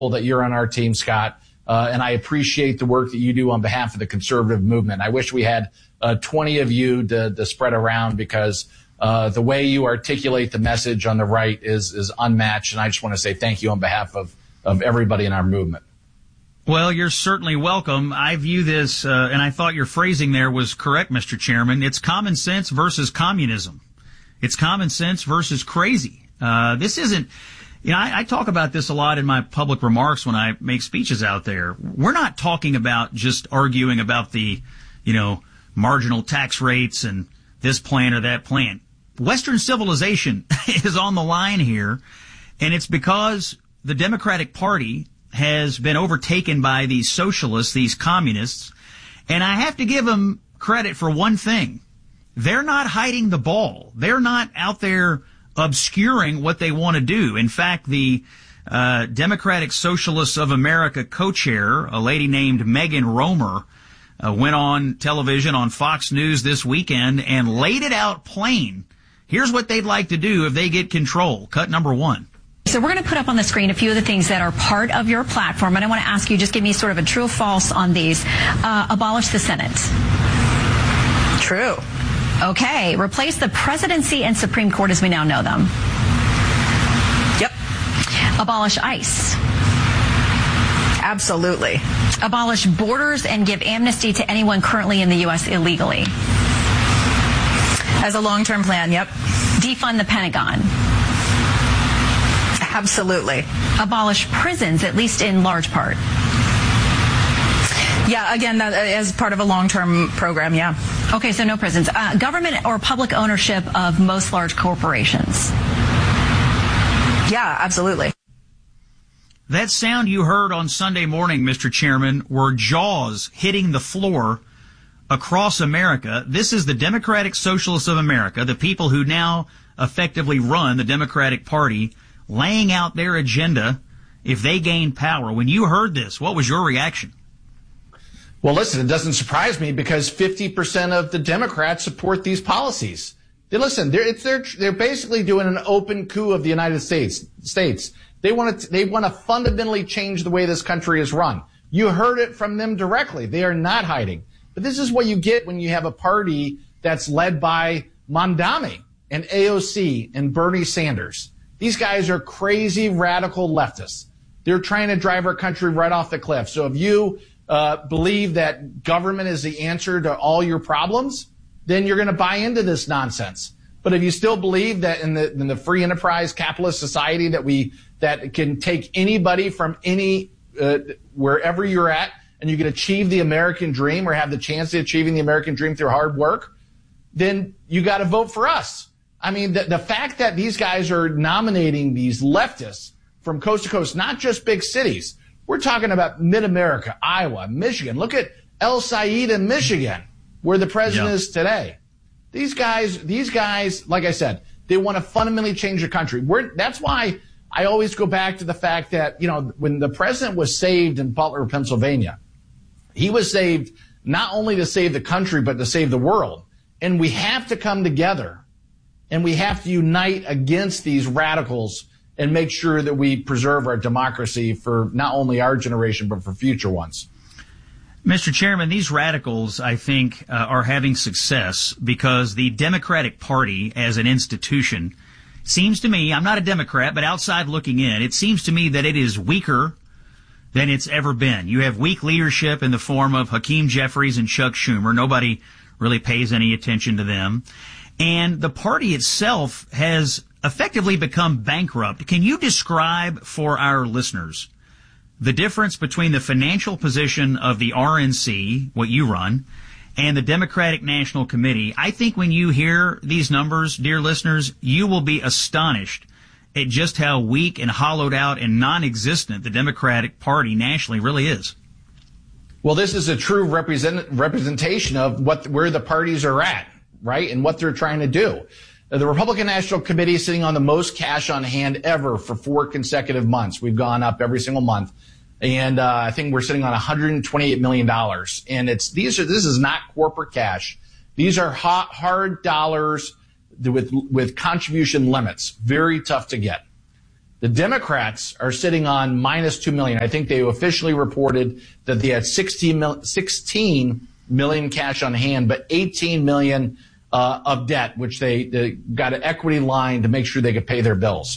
that you're on our team, Scott. And I appreciate the work that you do on behalf of the conservative movement. I wish we had 20 of you to spread around, because the way you articulate the message on the right is unmatched. And I just want to say thank you on behalf of everybody in our movement. Well, you're certainly welcome. I view this, and I thought your phrasing there was correct, Mr. Chairman. It's common sense versus communism. It's common sense versus crazy. This isn't, I talk about this a lot in my public remarks when I make speeches out there. We're not talking about just arguing about the, marginal tax rates and this plan or that plan. Western civilization is on the line here, and it's because the Democratic Party has been overtaken by these socialists, these communists, and I have to give them credit for one thing. They're not hiding the ball. They're not out there obscuring what they want to do. In fact, the Democratic Socialists of America co-chair, a lady named Megan Romer, went on television on Fox News this weekend and laid it out plain. Here's what they'd like to do if they get control. Cut number 1. So we're going to put up on the screen a few of the things that are part of your platform, and I want to ask you, just give me sort of a true or false on these. Abolish the Senate. True. Okay. Replace the presidency and Supreme Court as we now know them. Yep. Abolish ICE. Absolutely. Abolish borders and give amnesty to anyone currently in the U.S. illegally. As a long-term plan, yep. Defund the Pentagon. Absolutely. Abolish prisons, at least in large part. Yeah, again, that, as part of a long-term program, yeah. Okay, so no prisons. Government or public ownership of most large corporations. Yeah, absolutely. That sound you heard on Sunday morning, Mr. Chairman, were jaws hitting the floor across America. This is the Democratic Socialists of America, the people who now effectively run the Democratic Party, laying out their agenda if they gain power. When you heard this, what was your reaction? Well, listen, it doesn't surprise me, because 50% of the Democrats support these policies. They're basically doing an open coup of the United States. They want to fundamentally change the way this country is run. You heard it from them directly. They are not hiding. But this is what you get when you have a party that's led by Mamdani and AOC and Bernie Sanders. These guys are crazy, radical leftists. They're trying to drive our country right off the cliff. So if you believe that government is the answer to all your problems, then you're going to buy into this nonsense. But if you still believe that in the free enterprise capitalist society that can take anybody from wherever you're at, and you can achieve the American dream or have the chance of achieving the American dream through hard work, then you got to vote for us. I mean, the fact that these guys are nominating these leftists from coast to coast, not just big cities. We're talking about mid-America, Iowa, Michigan. Look at El Said in Michigan, where the president is today. These guys, like I said, they want to fundamentally change the country. That's why I always go back to the fact that, when the president was saved in Butler, Pennsylvania, he was saved not only to save the country, but to save the world. And we have to come together, and we have to unite against these radicals and make sure that we preserve our democracy for not only our generation, but for future ones. Mr. Chairman, these radicals, I think, are having success because the Democratic Party as an institution seems to me, I'm not a Democrat, but outside looking in, it seems to me that it is weaker than it's ever been. You have weak leadership in the form of Hakeem Jeffries and Chuck Schumer. Nobody really pays any attention to them. And the party itself has effectively become bankrupt. Can you describe for our listeners the difference between the financial position of the RNC, what you run, and the Democratic National Committee? I think when you hear these numbers, dear listeners, you will be astonished at just how weak and hollowed out and non-existent the Democratic Party nationally really is. Well, this is a true representation of where the parties are at, right, and what they're trying to do. The Republican National Committee is sitting on the most cash on hand ever for 4 consecutive months. We've gone up every single month. And I think we're sitting on $128 million. And this is not corporate cash. These are hard dollars with contribution limits. Very tough to get. The Democrats are sitting on minus 2 million. I think they officially reported that they had 16 million cash on hand, but 18 million of debt, which they got an equity line to make sure they could pay their bills.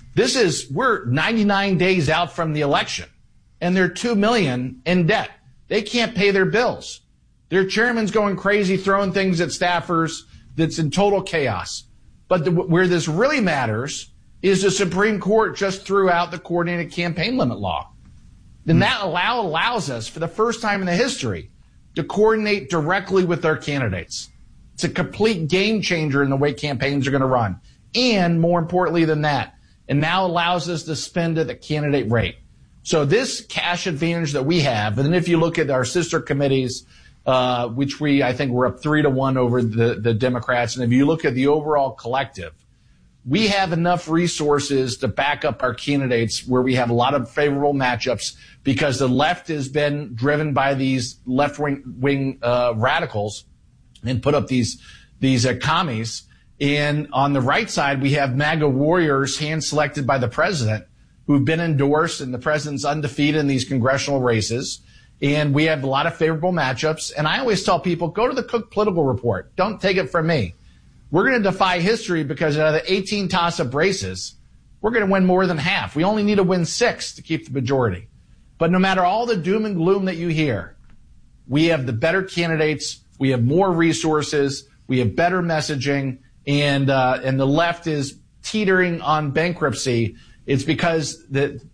We're 99 days out from the election, and they're 2 million in debt. They can't pay their bills. Their chairman's going crazy, throwing things at staffers. That's in total chaos. But where this really matters is the Supreme Court just threw out the coordinated campaign limit law. And that allows us, for the first time in the history, to coordinate directly with our candidates. It's a complete game changer in the way campaigns are going to run. And more importantly than that, it now allows us to spend at the candidate rate. So this cash advantage that we have, and then if you look at our sister committees, which I think we're up 3-1 over the Democrats. And if you look at the overall collective, we have enough resources to back up our candidates where we have a lot of favorable matchups because the left has been driven by these left-wing radicals and put up these commies. And on the right side, we have MAGA warriors hand-selected by the president who've been endorsed, and the president's undefeated in these congressional races. And we have a lot of favorable matchups. And I always tell people, go to the Cook Political Report. Don't take it from me. We're going to defy history because out of the 18 toss-up races, we're going to win more than half. We only need to win 6 to keep the majority. But no matter all the doom and gloom that you hear, we have the better candidates. We have more resources. We have better messaging. And the left is teetering on bankruptcy. It's because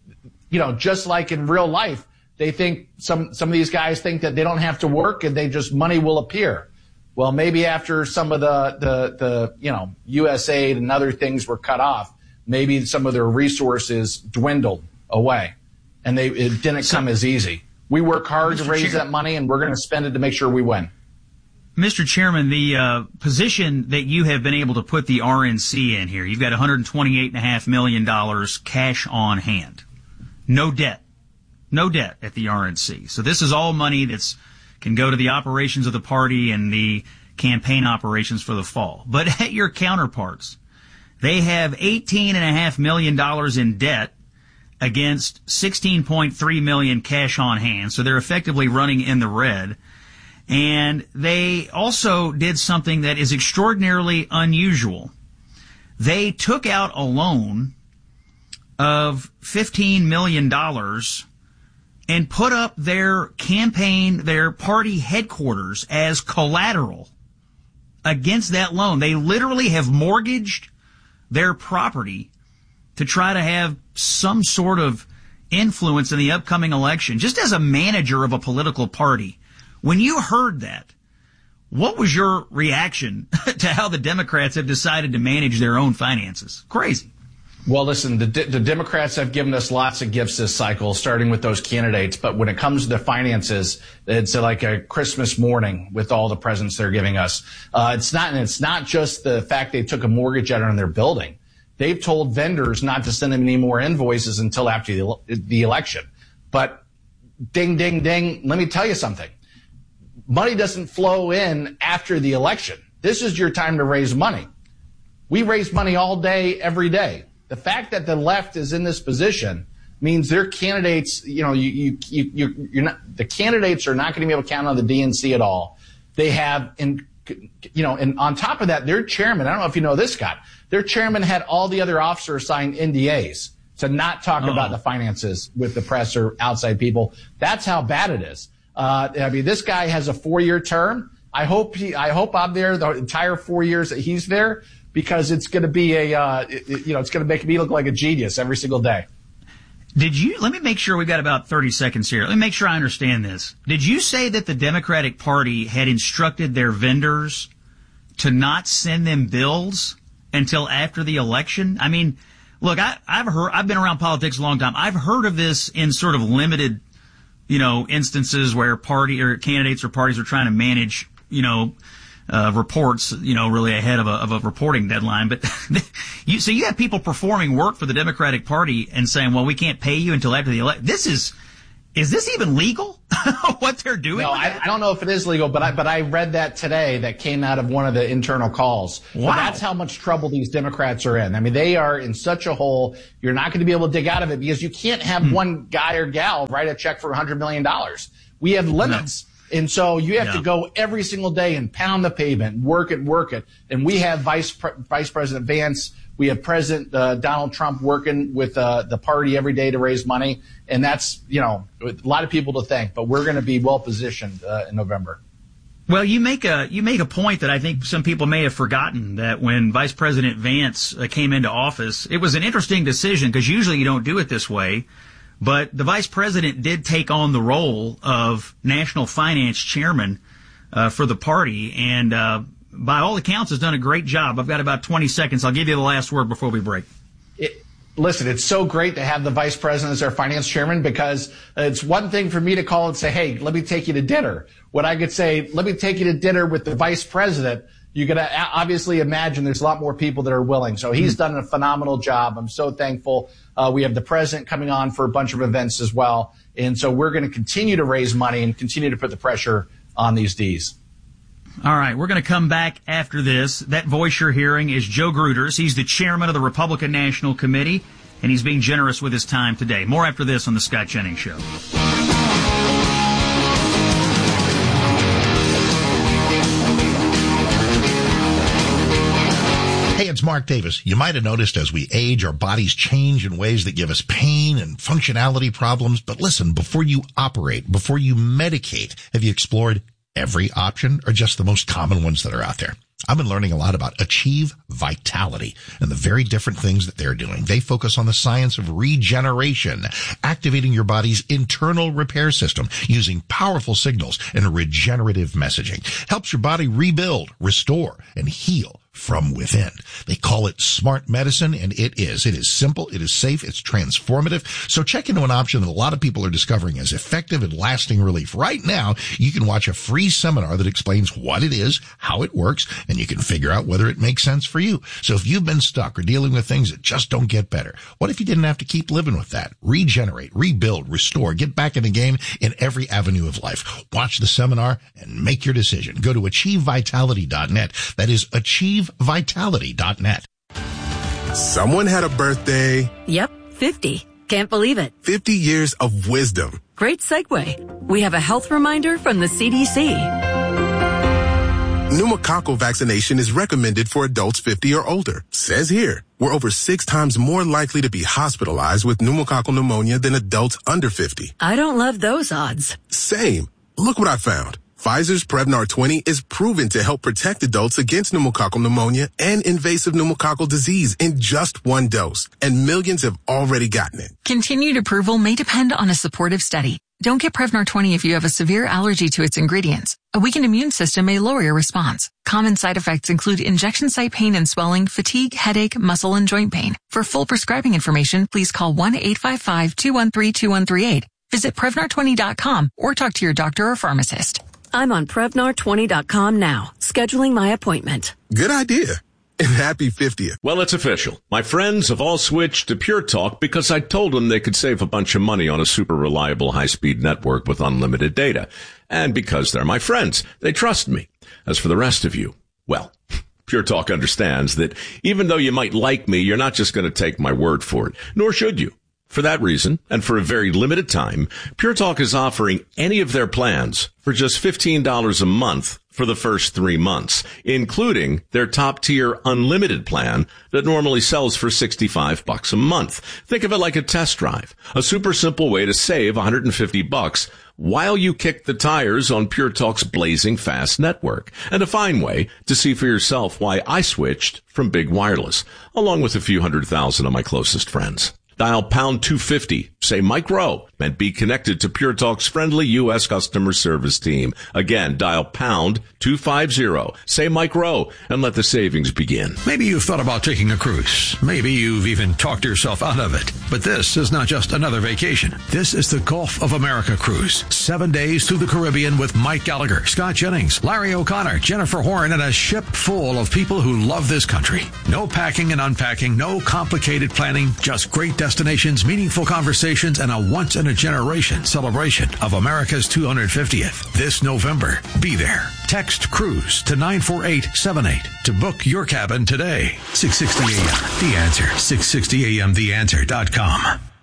just like in real life, they think some of these guys think that they don't have to work and money will appear. Well, maybe after some of the USAID and other things were cut off, maybe some of their resources dwindled away and it didn't come as easy. We work hard to raise that money and we're going to spend it to make sure we win. Mr. Chairman, the position that you have been able to put the RNC in here, you've got $128.5 million cash on hand. No debt at the RNC. So this is all money that's can go to the operations of the party and the campaign operations for the fall. But at your counterparts, they have $18.5 million in debt against $16.3 million cash on hand. So they're effectively running in the red. And they also did something that is extraordinarily unusual. They took out a loan of $15 million and put up their campaign, their party headquarters as collateral against that loan. They literally have mortgaged their property to try to have some sort of influence in the upcoming election, just as a manager of a political party. When you heard that, what was your reaction to how the Democrats have decided to manage their own finances? Crazy. Well, listen, the Democrats have given us lots of gifts this cycle, starting with those candidates. But when it comes to the finances, it's like a Christmas morning with all the presents they're giving us. It's not just the fact they took a mortgage out on their building. They've told vendors not to send them any more invoices until after the election. But ding, ding, ding. Let me tell you something. Money doesn't flow in after the election. This is your time to raise money. We raise money all day, every day. The fact that the left is in this position means their candidates, you're not, the candidates are not going to be able to count on the DNC at all. They have, and on top of that, their chairman, I don't know if you know this, Scott, their chairman had all the other officers sign NDAs to not talk about the finances with the press or outside people. That's how bad it is. This guy has a 4-year term. I hope I'm there the entire 4 years that he's there, because it's going to be it's going to make me look like a genius every single day. Let me make sure we've got about 30 seconds here. Let me make sure I understand this. Did you say that the Democratic Party had instructed their vendors to not send them bills until after the election? I mean, look, I've been around politics a long time. I've heard of this in sort of limited, instances where party or candidates or parties are trying to manage, reports, really ahead of a reporting deadline. But so you have people performing work for the Democratic Party and saying, well, we can't pay you until after the election. Is this even legal? what they're doing? No, I don't know if it is legal, but I read that today. That came out of one of the internal calls. Wow. But that's how much trouble these Democrats are in. I mean, they are in such a hole. You're not going to be able to dig out of it because you can't have one guy or gal write a check for $100 million. We have limits. No. And so you have to go every single day and pound the pavement, work it. And we have Vice President Vance. We have President Donald Trump working with the party every day to raise money. And that's, a lot of people to thank. But we're going to be well positioned in November. Well, you make a point that I think some people may have forgotten, that when Vice President Vance came into office, it was an interesting decision because usually you don't do it this way. But the vice president did take on the role of national finance chairman for the party, and by all accounts has done a great job. I've got about 20 seconds. I'll give you the last word before we break. Listen, it's so great to have the vice president as our finance chairman, because it's one thing for me to call and say, hey, let me take you to dinner. When I could say, let me take you to dinner with the vice president, you can obviously imagine there's a lot more people that are willing. So he's done a phenomenal job. I'm so thankful. We have the president coming on for a bunch of events as well. And so we're going to continue to raise money and continue to put the pressure on these Ds. All right, we're going to come back after this. That voice you're hearing is Joe Gruters. He's the chairman of the Republican National Committee, and he's being generous with his time today. More after this on The Scott Jennings Show. Hey, it's Mark Davis. You might have noticed as we age, our bodies change in ways that give us pain and functionality problems. But listen, before you operate, before you medicate, have you explored every option or just the most common ones that are out there? I've been learning a lot about Achieve Vitality and the very different things that they're doing. They focus on the science of regeneration, activating your body's internal repair system using powerful signals and regenerative messaging. Helps your body rebuild, restore, and heal from within. They call it smart medicine, and it is. It is simple, it is safe, it's transformative. So check into an option that a lot of people are discovering as effective and lasting relief. Right now, you can watch a free seminar that explains what it is, how it works, and you can figure out whether it makes sense for you. So if you've been stuck or dealing with things that just don't get better, what if you didn't have to keep living with that? Regenerate, rebuild, restore, get back in the game in every avenue of life. Watch the seminar and make your decision. Go to achievevitality.net. That is achievevitality.net. Someone had a birthday. Yep, 50. Can't believe it. 50 years of wisdom. Great segue. We have a health reminder from the CDC. Pneumococcal vaccination is recommended for adults 50 or older. Says here, we're over 6 times more likely to be hospitalized with pneumococcal pneumonia than adults under 50. I don't love those odds. Same. Look what I found. Pfizer's Prevnar 20 is proven to help protect adults against pneumococcal pneumonia and invasive pneumococcal disease in just 1 dose, and millions have already gotten it. Continued approval may depend on a supportive study. Don't get Prevnar 20 if you have a severe allergy to its ingredients. A weakened immune system may lower your response. Common side effects include injection site pain and swelling, fatigue, headache, muscle, and joint pain. For full prescribing information, please call 1-855-213-2138. Visit Prevnar20.com or talk to your doctor or pharmacist. I'm on Prevnar20.com now, scheduling my appointment. Good idea. And happy 50th. Well, it's official. My friends have all switched to Pure Talk because I told them they could save a bunch of money on a super reliable high-speed network with unlimited data. And because they're my friends, they trust me. As for the rest of you, well, Pure Talk understands that even though you might like me, you're not just going to take my word for it, nor should you. For that reason, and for a very limited time, Pure Talk is offering any of their plans for just $15 a month for the first 3 months, including their top-tier unlimited plan that normally sells for $65 a month. Think of it like a test drive, a super simple way to save $150 while you kick the tires on Pure Talk's blazing fast network, and a fine way to see for yourself why I switched from big wireless, along with a few 100,000 of my closest friends. Dial pound 250, say Mike Rowe, and be connected to Pure Talk's friendly U.S. customer service team. Again, dial pound 250, say Mike Rowe, and let the savings begin. Maybe you've thought about taking a cruise. Maybe you've even talked yourself out of it. But this is not just another vacation. This is the Gulf of America cruise. 7 days through the Caribbean with Mike Gallagher, Scott Jennings, Larry O'Connor, Jennifer Horn, and a ship full of people who love this country. No packing and unpacking, no complicated planning, just great destinations, meaningful conversations, and a once-in-a-generation celebration of America's 250th. This November, be there. Text CRUISE to 94878 to book your cabin today. 660 AM, The Answer. 660amtheanswer.com.